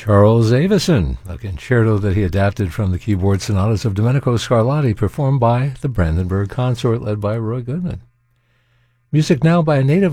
Charles Avison, a concerto that he adapted from the keyboard sonatas of Domenico Scarlatti, performed by the Brandenburg Consort, led by Roy Goodman. Music now by a native